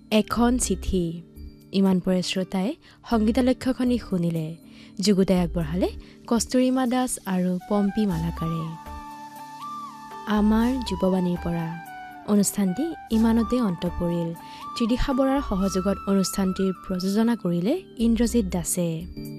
এখন চিঠি ইমান পৰে শ্ৰোতাই সংগীতালক্ষ্যখনি শুনিলে যুগুতাই আগবঢ়ালে কস্তুৰীমা দাস আৰু পম্পী মালাকাৰে। আমাৰ যুৱবাণীৰ পৰা অনুষ্ঠানটি ইমানতে অন্ত পৰিল। ত্ৰিদিশা বৰাৰ সহযোগত অনুষ্ঠানটিৰ প্ৰযোজনা কৰিলে ইন্দ্ৰজিৎ দাসে।